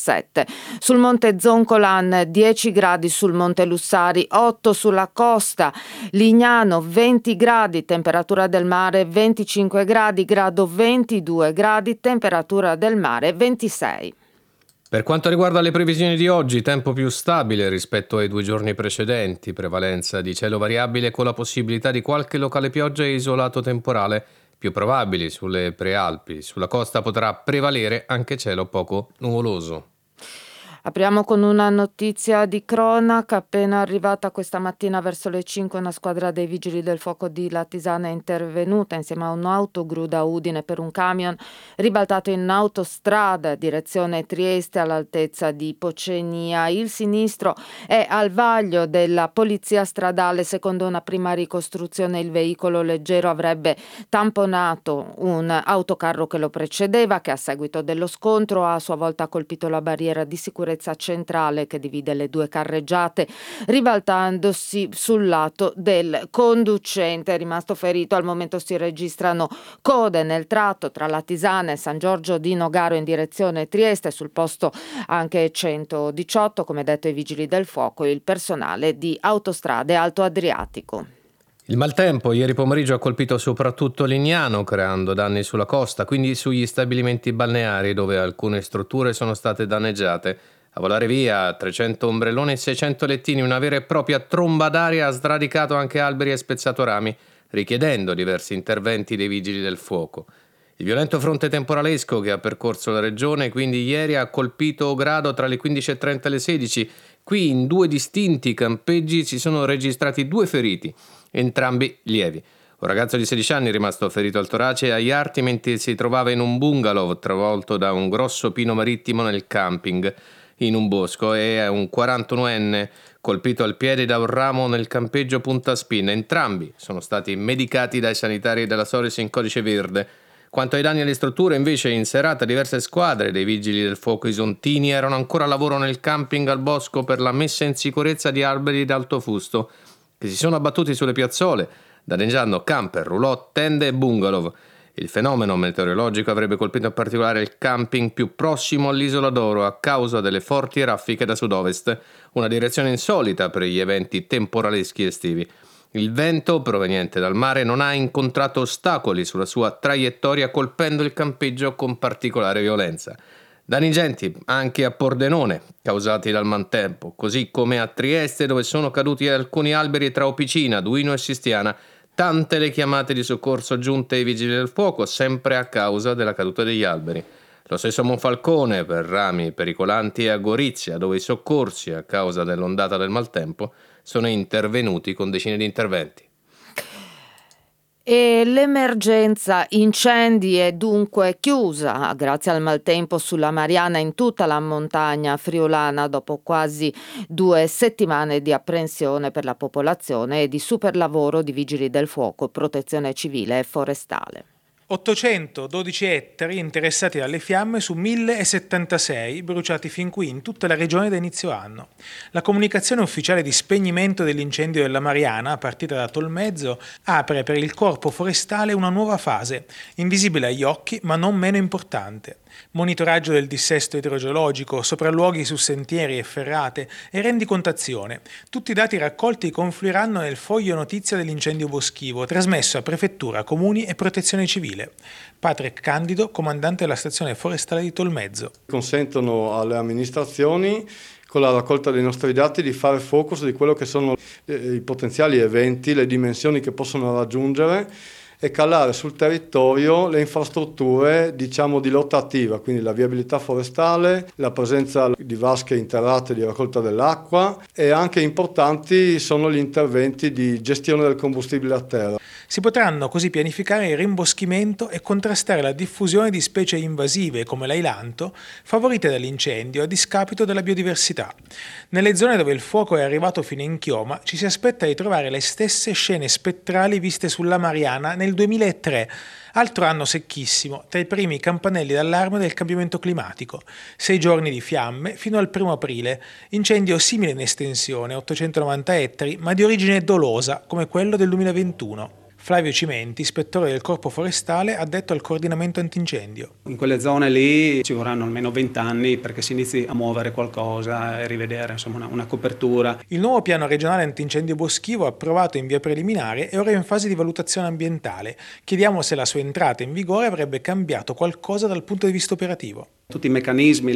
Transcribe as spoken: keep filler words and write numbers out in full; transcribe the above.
diciassette. Sul Monte Zoncolan dieci gradi, sul Monte Lussari otto, sulla costa Lignano venti gradi, temperatura del mare venticinque gradi, grado ventidue gradi, temperatura del mare ventisei. Per quanto riguarda le previsioni di oggi, tempo più stabile rispetto ai due giorni precedenti, prevalenza di cielo variabile con la possibilità di qualche locale pioggia e isolato temporale, più probabili sulle prealpi. Sulla costa potrà prevalere anche cielo poco nuvoloso. Apriamo con una notizia di cronaca. Appena arrivata questa mattina verso le cinque, una squadra dei Vigili del Fuoco di Latisana è intervenuta insieme a un'autogru da Udine per un camion ribaltato in autostrada direzione Trieste all'altezza di Pocenia. Il sinistro è al vaglio della polizia stradale. Secondo una prima ricostruzione il veicolo leggero avrebbe tamponato un autocarro che lo precedeva, che a seguito dello scontro ha a sua volta colpito la barriera di sicurezza centrale che divide le due carreggiate, ribaltandosi sul lato del conducente. È rimasto ferito. Al momento si registrano code nel tratto tra Latisana e San Giorgio di Nogaro in direzione Trieste, sul posto anche centodiciotto, come detto ai Vigili del Fuoco e il personale di Autostrade Alto Adriatico. Il maltempo ieri pomeriggio ha colpito soprattutto Lignano, creando danni sulla costa, quindi sugli stabilimenti balneari, dove alcune strutture sono state danneggiate. A volare via trecento ombrelloni e seicento lettini, una vera e propria tromba d'aria ha sradicato anche alberi e spezzato rami, richiedendo diversi interventi dei Vigili del Fuoco. Il violento fronte temporalesco che ha percorso la regione quindi ieri ha colpito grado tra le quindici e trenta e le sedici. Qui in due distinti campeggi si sono registrati due feriti, entrambi lievi. Un ragazzo di sedici anni è rimasto ferito al torace e agli arti mentre si trovava in un bungalow travolto da un grosso pino marittimo nel camping in un bosco, e un quarantunovenne colpito al piede da un ramo nel campeggio Punta Spin. Entrambi sono stati medicati dai sanitari della Soris in codice verde. Quanto ai danni alle strutture, invece, in serata diverse squadre dei Vigili del Fuoco isontini erano ancora a lavoro nel camping al bosco per la messa in sicurezza di alberi d'alto fusto che si sono abbattuti sulle piazzole, danneggiando camper, roulotte, tende e bungalow. Il fenomeno meteorologico avrebbe colpito in particolare il camping più prossimo all'isola d'Oro a causa delle forti raffiche da sud-ovest, una direzione insolita per gli eventi temporaleschi estivi. Il vento, proveniente dal mare, non ha incontrato ostacoli sulla sua traiettoria, colpendo il campeggio con particolare violenza. Danni ingenti anche a Pordenone, causati dal maltempo, così come a Trieste, dove sono caduti alcuni alberi tra Opicina, Duino e Sistiana. Tante le chiamate di soccorso giunte ai Vigili del Fuoco, sempre a causa della caduta degli alberi. Lo stesso a Monfalcone per rami pericolanti e a Gorizia, dove i soccorsi, a causa dell'ondata del maltempo, sono intervenuti con decine di interventi. E l'emergenza incendi è dunque chiusa grazie al maltempo sulla Mariana in tutta la montagna friulana, dopo quasi due settimane di apprensione per la popolazione e di superlavoro di Vigili del Fuoco, Protezione Civile e Forestale. ottocentododici ettari interessati dalle fiamme su mille settantasei bruciati fin qui in tutta la regione da inizio anno. La comunicazione ufficiale di spegnimento dell'incendio della Mariana, partita da Tolmezzo, apre per il corpo forestale una nuova fase, invisibile agli occhi ma non meno importante. Monitoraggio del dissesto idrogeologico, sopralluoghi su sentieri e ferrate e rendicontazione. Tutti i dati raccolti confluiranno nel foglio notizia dell'incendio boschivo, trasmesso a Prefettura, Comuni e Protezione Civile. Patrick Candido, comandante della stazione forestale di Tolmezzo. Consentono alle amministrazioni, con la raccolta dei nostri dati, di fare focus di quello che sono i potenziali eventi, le dimensioni che possono raggiungere e calare sul territorio le infrastrutture, diciamo, di lotta attiva, quindi la viabilità forestale, la presenza di vasche interrate di raccolta dell'acqua, e anche importanti sono gli interventi di gestione del combustibile a terra. Si potranno così pianificare il rimboschimento e contrastare la diffusione di specie invasive come l'ailanto, favorite dall'incendio a discapito della biodiversità. Nelle zone dove il fuoco è arrivato fino in chioma ci si aspetta di trovare le stesse scene spettrali viste sulla Mariana nel duemilatré, altro anno secchissimo, tra i primi campanelli d'allarme del cambiamento climatico. Sei giorni di fiamme fino al primo aprile, incendio simile in estensione, ottocentonovanta ettari, ma di origine dolosa come quello del duemilaventuno. Flavio Cimenti, ispettore del Corpo Forestale addetto al coordinamento antincendio. In quelle zone lì ci vorranno almeno venti anni perché si inizi a muovere qualcosa e rivedere insomma, una, una copertura. Il nuovo piano regionale antincendio boschivo approvato in via preliminare è ora in fase di valutazione ambientale. Chiediamo se la sua entrata in vigore avrebbe cambiato qualcosa dal punto di vista operativo. Tutti i meccanismi